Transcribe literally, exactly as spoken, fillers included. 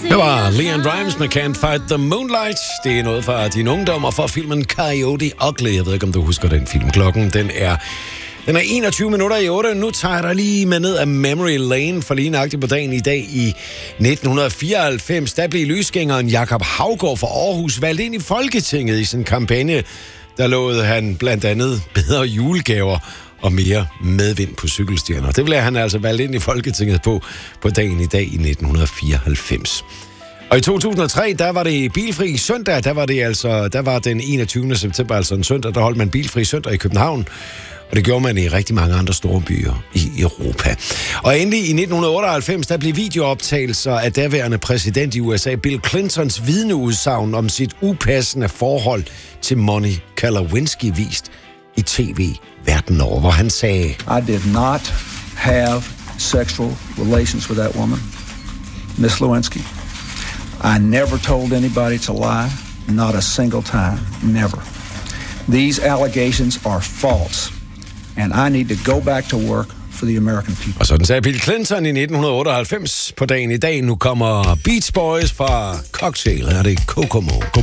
Det var Leanne Rimes med Can't Fight the Moonlight. Det er noget fra din ungdom og fra filmen Coyote Ugly. Jeg ved ikke, om du husker den film. Klokken, den er, den er enogtyve minutter i otte. Nu tager jeg dig lige med ned af Memory Lane, for lige nøjagtigt på dagen i dag i nitten fireoghalvfems. Der blev lysgængeren Jakob Haugaard fra Aarhus valgt ind i Folketinget i sin kampagne. Der lovede han blandt andet bedre julegaver og mere medvind på cykelstierne. Og det blev han altså valgt ind i Folketinget på, på dagen i dag i nitten fireoghalvfems. Og i to tusind og tre, der var det bilfri søndag, der var det altså, der var den enogtyvende september, altså en søndag, der holdt man bilfri søndag i København. Og det gjorde man i rigtig mange andre store byer i Europa. Og endelig i nitten otteoghalvfems, der blev videooptagelser af daværende præsident i U S A, Bill Clintons vidneudsagn om sit upassende forhold til Monica Lewinsky vist i tv verden over, hvor han sagde: I did not have sexual relations with that woman, Miss Lewinsky. I never told anybody to lie, not a single time, never. These allegations are false, and I need to go back to work for the American people. Og sådan sagde Bill Clinton i nitten otteoghalvfems på dagen i dag. Nu kommer Beach Boys fra Cocktail. Her er det Kokomo.